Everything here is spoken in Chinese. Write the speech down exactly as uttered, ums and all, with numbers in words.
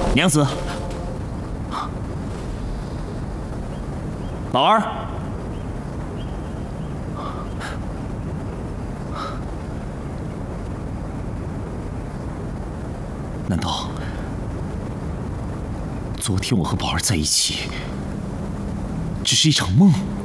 娘子，宝儿，难道昨天我和宝儿在一起，只是一场梦？